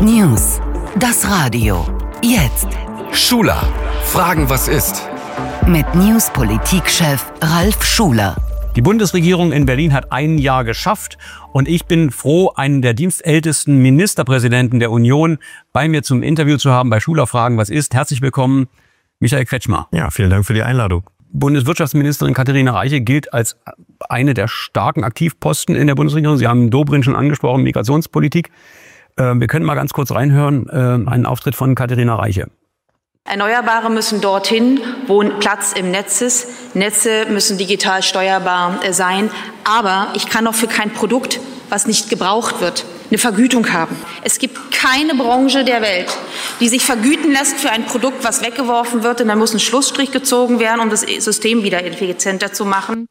News. Das Radio. Jetzt. Schuler. Fragen, was ist? Mit News-Politikchef Ralf Schuler. Die Bundesregierung in Berlin hat ein Jahr geschafft und ich bin froh, einen der dienstältesten Ministerpräsidenten der Union bei mir zum Interview zu haben bei Schuler Fragen, was ist. Herzlich willkommen, Michael Kretschmer. Ja, vielen Dank für die Einladung. Bundeswirtschaftsministerin Katharina Reiche gilt als eine der starken Aktivposten in der Bundesregierung. Sie haben Dobrindt schon angesprochen, Migrationspolitik. Wir können mal ganz kurz reinhören, einen Auftritt von Katharina Reiche. Erneuerbare müssen dorthin, wo Platz im Netz ist. Netze müssen digital steuerbar sein. Aber ich kann auch für kein Produkt, was nicht gebraucht wird, eine Vergütung haben. Es gibt keine Branche der Welt, die sich vergüten lässt für ein Produkt, was weggeworfen wird. Und dann muss ein Schlussstrich gezogen werden, um das System wieder effizienter zu machen.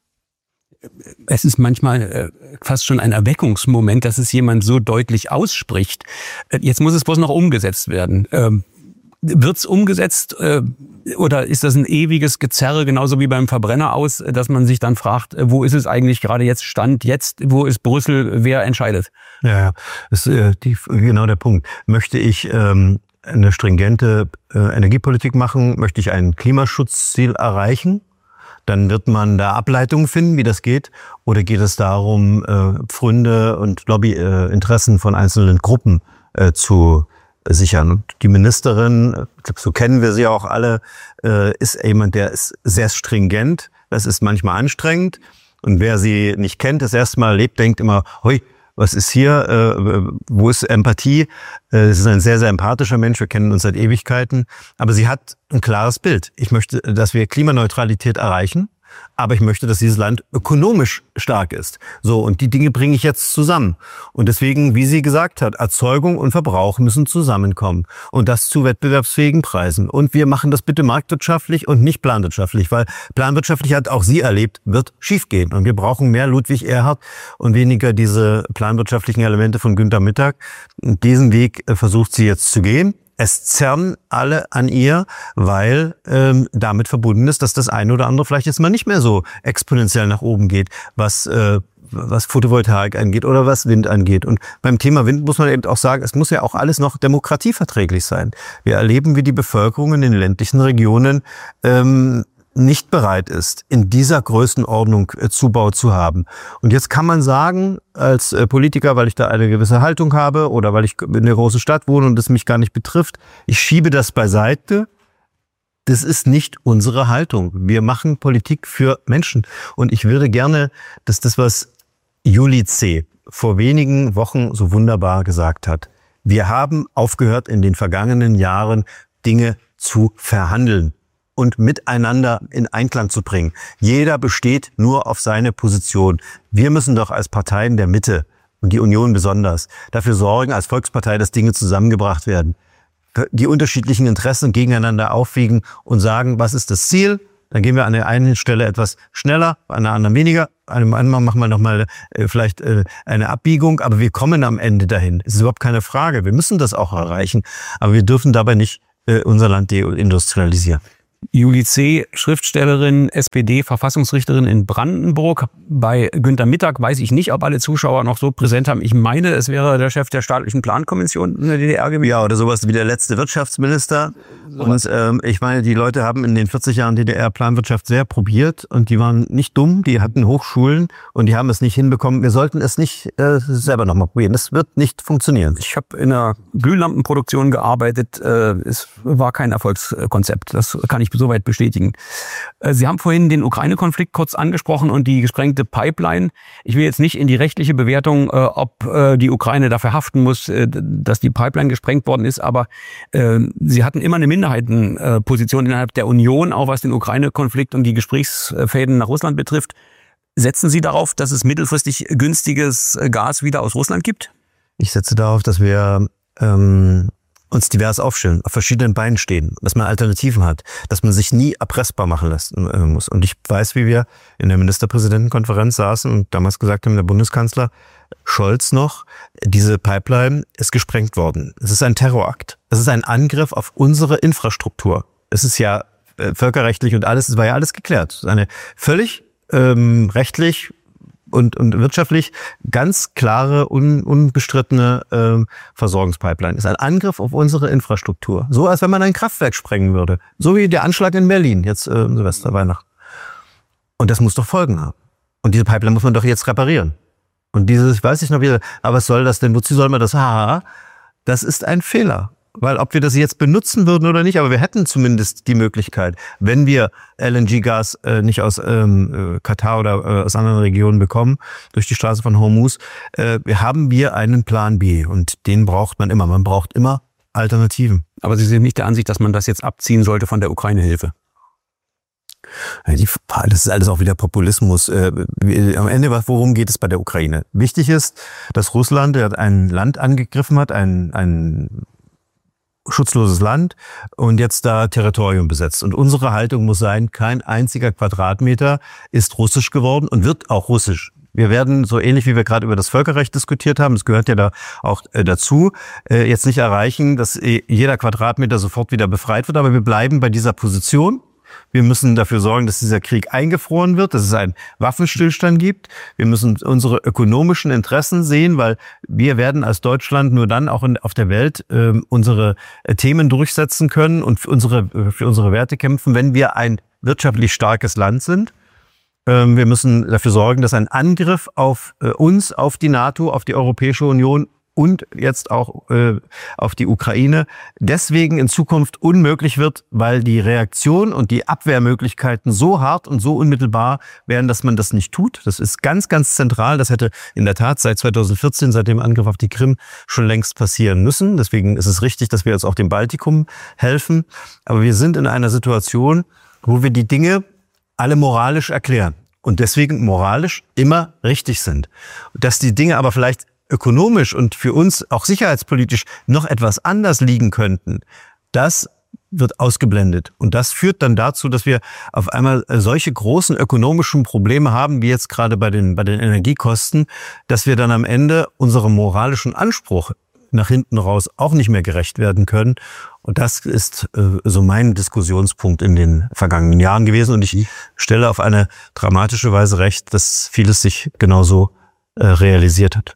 Es ist manchmal fast schon ein Erweckungsmoment, dass es jemand so deutlich ausspricht. Jetzt muss es bloß noch umgesetzt werden. Wird's umgesetzt oder ist das ein ewiges Gezerre, genauso wie beim Verbrenner aus, dass man sich dann fragt, wo ist es eigentlich gerade jetzt, Stand jetzt, wo ist Brüssel, wer entscheidet? Ja, das ist genau der Punkt. Möchte ich eine stringente Energiepolitik machen, möchte ich ein Klimaschutzziel erreichen, dann wird man da Ableitungen finden, wie das geht. Oder geht es darum, Pfründe und Lobbyinteressen von einzelnen Gruppen zu sichern? Und die Ministerin, ich glaube, so kennen wir sie auch alle, ist jemand, der ist sehr stringent. Das ist manchmal anstrengend. Und wer sie nicht kennt, das erste Mal erlebt, denkt immer, hoi, was ist hier? Wo ist Empathie? Sie ist ein sehr, sehr empathischer Mensch. Wir kennen uns seit Ewigkeiten. Aber sie hat ein klares Bild. Ich möchte, dass wir Klimaneutralität erreichen. Aber ich möchte, dass dieses Land ökonomisch stark ist. So, und die Dinge bringe ich jetzt zusammen. Und deswegen, wie sie gesagt hat, Erzeugung und Verbrauch müssen zusammenkommen. Und das zu wettbewerbsfähigen Preisen. Und wir machen das bitte marktwirtschaftlich und nicht planwirtschaftlich. Weil planwirtschaftlich, hat auch sie erlebt, wird schiefgehen. Und wir brauchen mehr Ludwig Erhard und weniger diese planwirtschaftlichen Elemente von Günther Mittag. Und diesen Weg versucht sie jetzt zu gehen. Es zerren alle an ihr, weil damit verbunden ist, dass das eine oder andere vielleicht jetzt mal nicht mehr so exponentiell nach oben geht, was Photovoltaik angeht oder was Wind angeht. Und beim Thema Wind muss man eben auch sagen, es muss ja auch alles noch demokratieverträglich sein. Wir erleben, wie die Bevölkerung in den ländlichen Regionen nicht bereit ist, in dieser Größenordnung Zubau zu haben. Und jetzt kann man sagen, als Politiker, weil ich da eine gewisse Haltung habe oder weil ich in der großen Stadt wohne und es mich gar nicht betrifft, ich schiebe das beiseite. Das ist nicht unsere Haltung. Wir machen Politik für Menschen. Und ich würde gerne, dass das, was Juli C. vor wenigen Wochen so wunderbar gesagt hat, wir haben aufgehört, in den vergangenen Jahren Dinge zu verhandeln und miteinander in Einklang zu bringen. Jeder besteht nur auf seine Position. Wir müssen doch als Parteien der Mitte und die Union besonders dafür sorgen, als Volkspartei, dass Dinge zusammengebracht werden. Die unterschiedlichen Interessen gegeneinander aufwiegen und sagen, was ist das Ziel? Dann gehen wir an der einen Stelle etwas schneller, an der anderen weniger. An einem anderen machen wir nochmal vielleicht eine Abbiegung, aber wir kommen am Ende dahin. Es ist überhaupt keine Frage. Wir müssen das auch erreichen, aber wir dürfen dabei nicht unser Land deindustrialisieren. Juli C., Schriftstellerin, SPD-Verfassungsrichterin in Brandenburg. Bei Günther Mittag weiß ich nicht, ob alle Zuschauer noch so präsent haben. Ich meine, es wäre der Chef der staatlichen Plankommission in der DDR gewesen. Ja, oder sowas wie der letzte Wirtschaftsminister. Und ich meine, die Leute haben in den 40 Jahren DDR Planwirtschaft sehr probiert und die waren nicht dumm, die hatten Hochschulen und die haben es nicht hinbekommen. Wir sollten es nicht selber nochmal probieren. Das wird nicht funktionieren. Ich habe in einer Glühlampenproduktion gearbeitet. Es war kein Erfolgskonzept. Das kann ich soweit bestätigen. Sie haben vorhin den Ukraine-Konflikt kurz angesprochen und die gesprengte Pipeline. Ich will jetzt nicht in die rechtliche Bewertung, ob die Ukraine dafür haften muss, dass die Pipeline gesprengt worden ist, aber Sie hatten immer eine Minderheitenposition innerhalb der Union, auch was den Ukraine-Konflikt und die Gesprächsfäden nach Russland betrifft. Setzen Sie darauf, dass es mittelfristig günstiges Gas wieder aus Russland gibt? Ich setze darauf, dass wir uns divers aufstellen, auf verschiedenen Beinen stehen, dass man Alternativen hat, dass man sich nie erpressbar machen lassen muss. Und ich weiß, wie wir in der Ministerpräsidentenkonferenz saßen und damals gesagt haben, der Bundeskanzler Scholz noch, diese Pipeline ist gesprengt worden. Es ist ein Terrorakt. Es ist ein Angriff auf unsere Infrastruktur. Es ist ja völkerrechtlich und alles, es war ja alles geklärt. Es ist eine völlig rechtlich und wirtschaftlich ganz klare, unbestrittene Versorgungspipeline. Ist ein Angriff auf unsere Infrastruktur. So, als wenn man ein Kraftwerk sprengen würde. So wie der Anschlag in Berlin, jetzt Silvester, Weihnachten. Und das muss doch Folgen haben. Und diese Pipeline muss man doch jetzt reparieren. Und dieses, ich weiß nicht noch wieder, aber was soll das denn? Wozu soll man das? Das ist ein Fehler. Weil ob wir das jetzt benutzen würden oder nicht, aber wir hätten zumindest die Möglichkeit, wenn wir LNG-Gas nicht aus Katar oder aus anderen Regionen bekommen, durch die Straße von Hormuz, haben wir einen Plan B. Und den braucht man immer. Man braucht immer Alternativen. Aber Sie sind nicht der Ansicht, dass man das jetzt abziehen sollte von der Ukraine-Hilfe? Das ist alles auch wieder Populismus. Am Ende, worum geht es bei der Ukraine? Wichtig ist, dass Russland ein Land angegriffen hat, ein schutzloses Land und jetzt da Territorium besetzt. Und unsere Haltung muss sein, kein einziger Quadratmeter ist russisch geworden und wird auch russisch. Wir werden, so ähnlich wie wir gerade über das Völkerrecht diskutiert haben, das gehört ja da auch dazu, jetzt nicht erreichen, dass jeder Quadratmeter sofort wieder befreit wird, aber wir bleiben bei dieser Position. Wir müssen dafür sorgen, dass dieser Krieg eingefroren wird, dass es einen Waffenstillstand gibt. Wir müssen unsere ökonomischen Interessen sehen, weil wir werden als Deutschland nur dann auch auf der Welt unsere Themen durchsetzen können und für unsere Werte kämpfen, wenn wir ein wirtschaftlich starkes Land sind. Wir müssen dafür sorgen, dass ein Angriff auf uns, auf die NATO, auf die Europäische Union und jetzt auch auf die Ukraine deswegen in Zukunft unmöglich wird, weil die Reaktion und die Abwehrmöglichkeiten so hart und so unmittelbar wären, dass man das nicht tut. Das ist ganz, ganz zentral. Das hätte in der Tat seit 2014, seit dem Angriff auf die Krim, schon längst passieren müssen. Deswegen ist es richtig, dass wir jetzt auch dem Baltikum helfen. Aber wir sind in einer Situation, wo wir die Dinge alle moralisch erklären und deswegen moralisch immer richtig sind. Dass die Dinge aber vielleicht ökonomisch und für uns auch sicherheitspolitisch noch etwas anders liegen könnten, das wird ausgeblendet. Und das führt dann dazu, dass wir auf einmal solche großen ökonomischen Probleme haben, wie jetzt gerade bei den Energiekosten, dass wir dann am Ende unserem moralischen Anspruch nach hinten raus auch nicht mehr gerecht werden können. Und das ist so mein Diskussionspunkt in den vergangenen Jahren gewesen. Und ich stelle auf eine dramatische Weise recht, dass vieles sich genauso realisiert hat.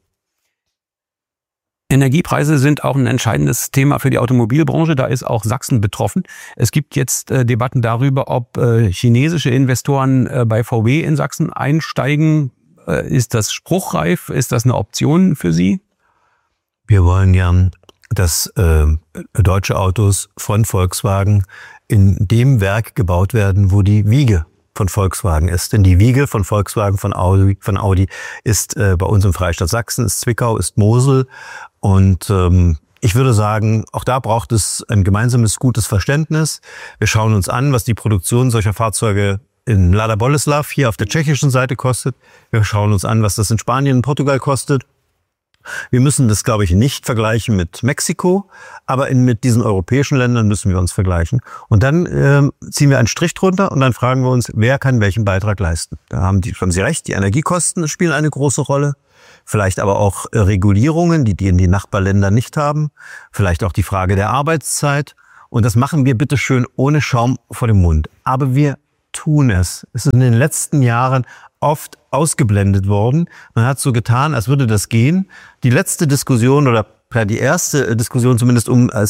Energiepreise sind auch ein entscheidendes Thema für die Automobilbranche. Da ist auch Sachsen betroffen. Es gibt jetzt Debatten darüber, ob chinesische Investoren bei VW in Sachsen einsteigen. Ist das spruchreif? Ist das eine Option für Sie? Wir wollen gern, dass deutsche Autos von Volkswagen in dem Werk gebaut werden, wo die Wiege von Volkswagen ist. Denn die Wiege von Volkswagen, von Audi ist bei uns im Freistaat Sachsen, ist Zwickau, ist Mosel. Und ich würde sagen, auch da braucht es ein gemeinsames, gutes Verständnis. Wir schauen uns an, was die Produktion solcher Fahrzeuge in Mladá Boleslav hier auf der tschechischen Seite kostet. Wir schauen uns an, was das in Spanien und Portugal kostet. Wir müssen das, glaube ich, nicht vergleichen mit Mexiko, aber mit diesen europäischen Ländern müssen wir uns vergleichen. Und dann ziehen wir einen Strich drunter und dann fragen wir uns, wer kann welchen Beitrag leisten. Da haben Sie recht, die Energiekosten spielen eine große Rolle. Vielleicht aber auch Regulierungen, die in die Nachbarländer nicht haben. Vielleicht auch die Frage der Arbeitszeit. Und das machen wir bitteschön ohne Schaum vor dem Mund. Aber wir tun es. Es ist in den letzten Jahren oft ausgeblendet worden. Man hat so getan, als würde das gehen. Die letzte Diskussion oder die erste Diskussion zumindest